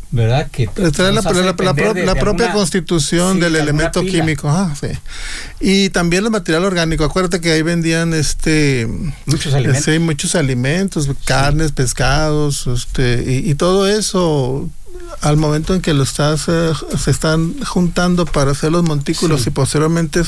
¿verdad? Que la propia constitución del elemento químico. Sí. Y también el material orgánico. Acuérdate que ahí vendían muchos alimentos, carnes, pescados, y todo eso. Al momento en que se están juntando para hacer los montículos y posteriormente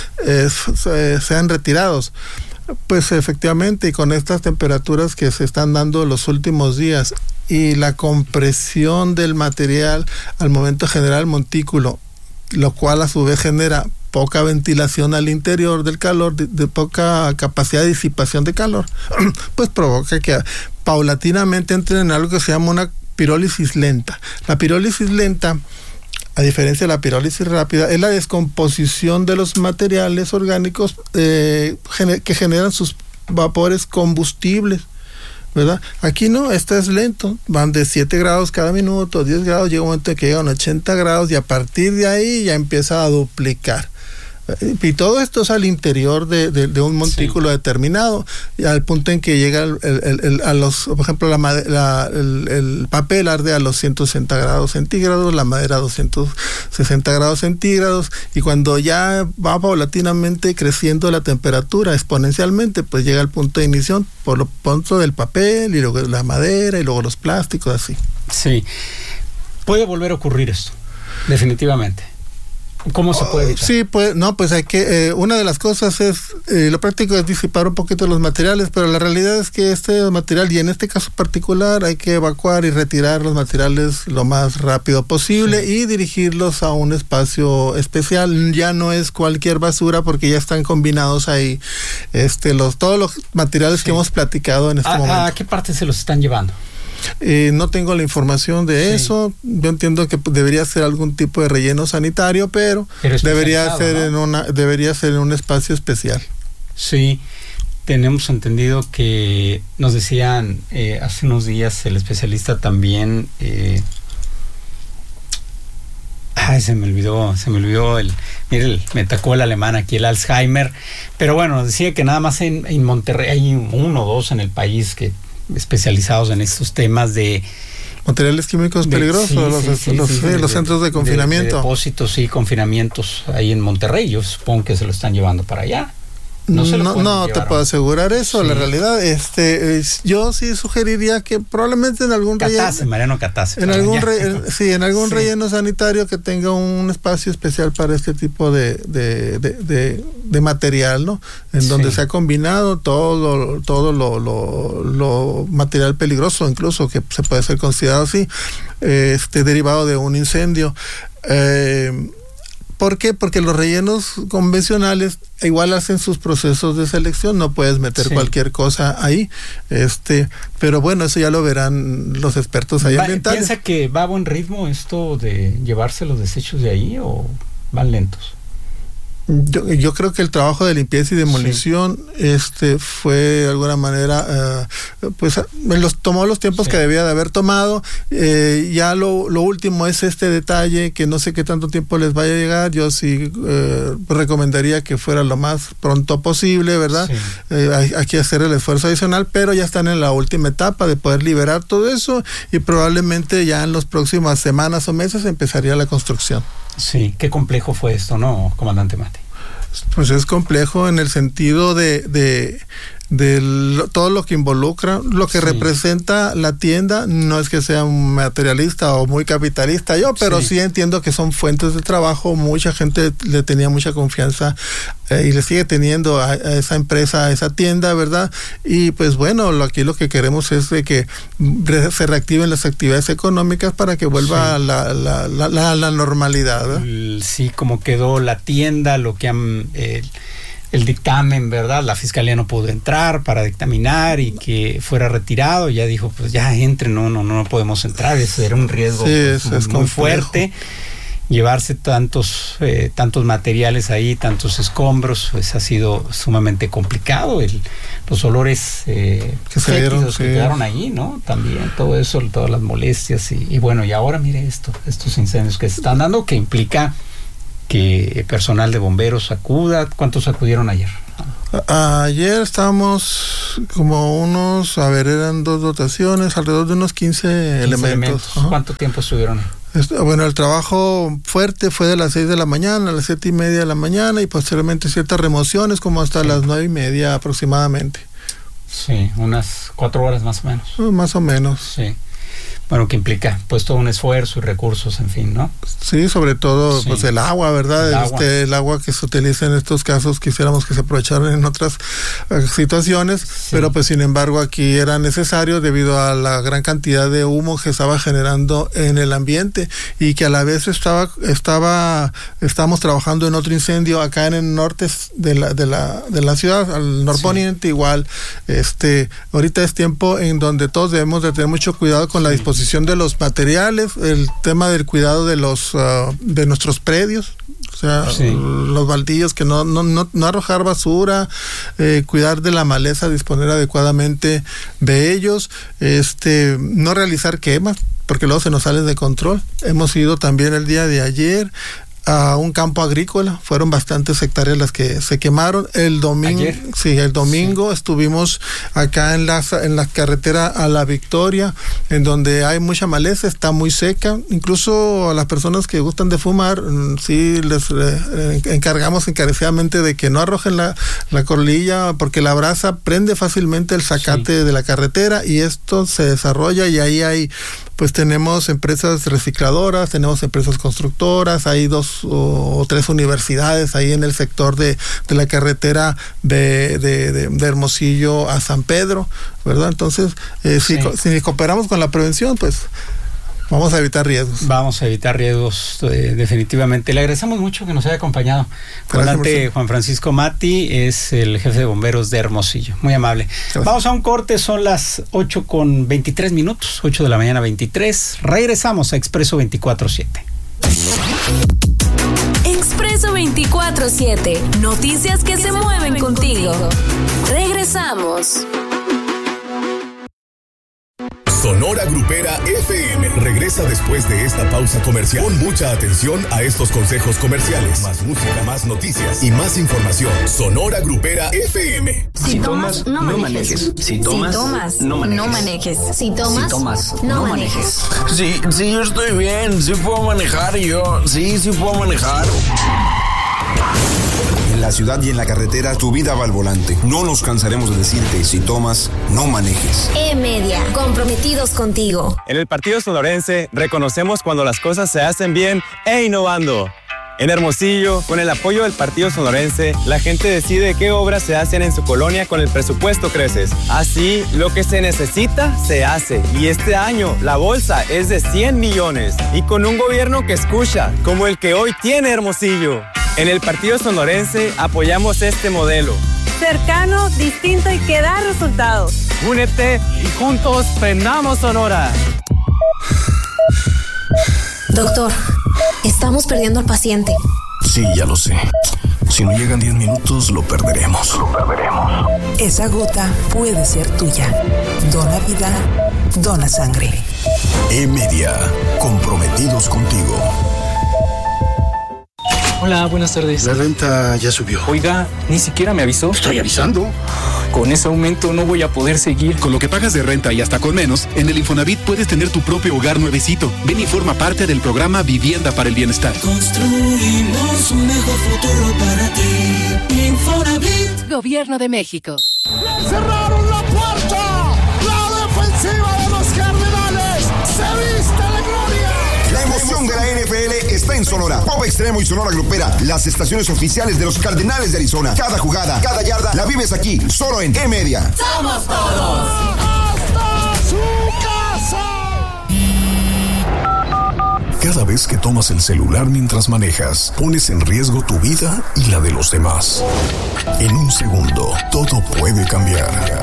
sean retirados, pues efectivamente, y con estas temperaturas que se están dando los últimos días y la compresión del material al momento de generar el montículo, lo cual a su vez genera poca ventilación al interior del calor, de poca capacidad de disipación de calor, pues provoca que paulatinamente entren en algo que se llama una pirólisis lenta. La pirólisis lenta, a diferencia de la pirólisis rápida, es la descomposición de los materiales orgánicos que generan sus vapores combustibles, ¿verdad? Aquí no, es lento, van de 7 grados cada minuto, 10 grados, llega un momento en que llegan 80 grados y a partir de ahí ya empieza a duplicar. Y todo esto es al interior de un montículo determinado, y al punto en que llega por ejemplo, el papel arde a los 160 grados centígrados, la madera a 260 grados centígrados, y cuando ya va paulatinamente creciendo la temperatura exponencialmente, pues llega al punto de ignición, por lo pronto del papel, y luego la madera, y luego los plásticos, así. Sí. Puede volver a ocurrir esto, definitivamente. ¿Cómo se puede evitar? Sí, pues hay que, una de las cosas es, lo práctico es disipar un poquito los materiales, pero la realidad es que este material, y en este caso particular, hay que evacuar y retirar los materiales lo más rápido posible y dirigirlos a un espacio especial. Ya no es cualquier basura, porque ya están combinados ahí todos los materiales que hemos platicado en este momento. ¿A qué parte se los están llevando? No tengo la información de eso. Yo entiendo que debería ser algún tipo de relleno sanitario, pero debería ser, ¿no? debería ser en un espacio especial. Sí, tenemos entendido que nos decían hace unos días el especialista también. Se me olvidó me atacó el alemán aquí, el Alzheimer. Pero bueno, nos decía que nada más en Monterrey hay 1 o 2 en el país que especializados en estos temas de materiales químicos peligrosos, los centros de confinamiento. De depósitos y confinamientos ahí en Monterrey. Yo supongo que se lo están llevando para allá. No te puedo asegurar eso. La realidad, yo sí sugeriría que probablemente en algún Mariano Catase. En algún relleno sanitario que tenga un espacio especial para este tipo de material, ¿no? En donde se ha combinado todo lo material peligroso, incluso que se puede ser considerado así, derivado de un incendio. ¿Por qué? Porque los rellenos convencionales igual hacen sus procesos de selección, no puedes meter cualquier cosa ahí, pero bueno, eso ya lo verán los expertos ahí ambientales. ¿Piensa que va a buen ritmo esto de llevarse los desechos de ahí o van lentos? Yo creo que el trabajo de limpieza y demolición fue de alguna manera tomó los tiempos que debía de haber tomado. Ya lo último es este detalle que no sé qué tanto tiempo les vaya a llegar. Yo sí recomendaría que fuera lo más pronto posible, ¿verdad? Hay que hacer el esfuerzo adicional, pero ya están en la última etapa de poder liberar todo eso, y probablemente ya en las próximas semanas o meses empezaría la construcción. Sí, qué complejo fue esto, ¿no, comandante Mate? Pues es complejo en el sentido de todo lo que involucra, lo que representa la tienda. No es que sea un materialista o muy capitalista pero sí entiendo que son fuentes de trabajo. Mucha gente le tenía mucha confianza y le sigue teniendo a esa empresa, a esa tienda, ¿verdad? Y pues bueno, aquí lo que queremos es de que se reactiven las actividades económicas para que vuelva a la normalidad, ¿verdad? Sí, como quedó la tienda, lo que han... el dictamen, ¿verdad? La fiscalía no pudo entrar para dictaminar y que fuera retirado. Ya dijo, pues ya entre, no podemos entrar. Eso era un riesgo muy fuerte. Llevarse tantos materiales ahí, tantos escombros, pues ha sido sumamente complicado. Los olores fétidos que quedaron ahí, ¿no? También todo eso, todas las molestias y bueno, y ahora mire estos incendios que se están dando, que implica que personal de bomberos acuda. ¿Cuántos acudieron ayer? Ayer estábamos como eran 2 dotaciones, alrededor de unos 15 elementos. ¿Cuánto tiempo estuvieron? Bueno, el trabajo fuerte fue de las 6 de la mañana a las 7:30 de la mañana y posteriormente ciertas remociones como hasta las 9:30 aproximadamente. Sí, unas 4 horas más o menos. Más o menos. Sí. Bueno, que implica pues todo un esfuerzo y recursos, en fin, ¿no? Sí, sobre todo pues el agua, ¿verdad? El agua que se utiliza en estos casos quisiéramos que se aprovecharan en otras situaciones, pero pues sin embargo aquí era necesario debido a la gran cantidad de humo que estaba generando en el ambiente y que a la vez estábamos trabajando en otro incendio acá en el norte de la ciudad, al norponiente igual. Ahorita es tiempo en donde todos debemos de tener mucho cuidado con la disposición de los materiales, el tema del cuidado de de nuestros predios, o sea, los baldíos, que no arrojar basura, cuidar de la maleza, disponer adecuadamente de ellos, no realizar quemas, porque luego se nos sale de control. Hemos ido también el día de ayer a un campo agrícola, fueron bastantes hectáreas las que se quemaron. El domingo estuvimos acá en la carretera a La Victoria, en donde hay mucha maleza, está muy seca, incluso a las personas que gustan de fumar, sí les encargamos encarecidamente de que no arrojen la colilla, porque la brasa prende fácilmente el zacate de la carretera y esto se desarrolla y ahí pues tenemos empresas recicladoras, tenemos empresas constructoras, hay 2 o 3 universidades ahí en el sector de la carretera de Hermosillo a San Pedro, ¿verdad? Entonces, si cooperamos con la prevención, pues vamos a evitar riesgos. Vamos a evitar riesgos, definitivamente. Le agradecemos mucho que nos haya acompañado. Comandante Juan Francisco Mati es el jefe de bomberos de Hermosillo. Muy amable. Gracias. Vamos a un corte, son las 8:23, 8 de la mañana 23. Regresamos a Expreso 24/7. Expreso 24/7. Noticias que se mueven contigo. Regresamos. Sonora Grupera FM regresa después de esta pausa comercial. Pon mucha atención a estos consejos comerciales. Más música, más noticias y más información. Sonora Grupera FM. Si tomas, no manejes. Si tomas, no manejes. Si tomas, no manejes. Sí, yo estoy bien. Sí puedo manejar yo. Sí puedo manejar. En la ciudad y en la carretera, tu vida va al volante. No nos cansaremos de decirte, si tomas, no manejes. E-Media, comprometidos contigo. En el Partido Sonorense reconocemos cuando las cosas se hacen bien e innovando. En Hermosillo, con el apoyo del Partido Sonorense, la gente decide qué obras se hacen en su colonia con el presupuesto Creces. Así, lo que se necesita, se hace. Y este año, la bolsa es de 100 millones. Y con un gobierno que escucha, como el que hoy tiene Hermosillo. En el Partido Sonorense apoyamos este modelo. Cercano, distinto y que da resultados. Únete y juntos prendamos Sonora. Doctor, estamos perdiendo al paciente. Sí, ya lo sé. Si no llegan 10 minutos, lo perderemos. Esa gota puede ser tuya. Dona vida, dona sangre. E-Media, comprometidos contigo. Hola, buenas tardes. La renta ya subió. Oiga, ni siquiera me avisó. Estoy avisando. Con ese aumento no voy a poder seguir. Con lo que pagas de renta y hasta con menos, en el Infonavit puedes tener tu propio hogar nuevecito. Ven y forma parte del programa Vivienda para el Bienestar. Construimos un mejor futuro para ti. Infonavit. Gobierno de México. ¡Cerraron la puerta! ¡La defensiva de los Cardenales! ¡Se viste la gloria! La emoción de la NFL está en Sonora. Pop Extremo y Sonora Grupera, las estaciones oficiales de los Cardenales de Arizona. Cada jugada, cada yarda, la vives aquí, solo en E-Media. ¡Somos todos! ¡Hasta su casa! Cada vez que tomas el celular mientras manejas, pones en riesgo tu vida y la de los demás. En un segundo, todo puede cambiar.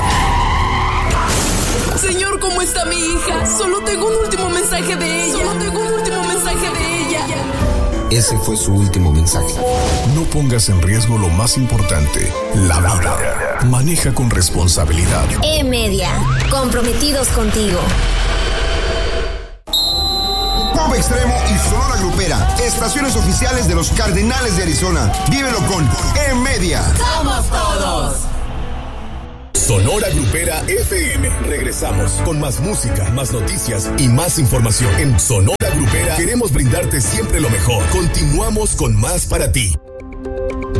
Señor, ¿cómo está mi hija? Solo tengo un último mensaje de ella. Ese fue su último mensaje. No pongas en riesgo lo más importante, la vida. Maneja con responsabilidad. E-Media, comprometidos contigo. Pop Extremo y Sonora Grupera, estaciones oficiales de los Cardenales de Arizona. Vívelo con E-Media. ¡Somos todos! Sonora Grupera FM. Regresamos con más música, más noticias y más información. En Sonora Grupera queremos brindarte siempre lo mejor. Continuamos con más para ti.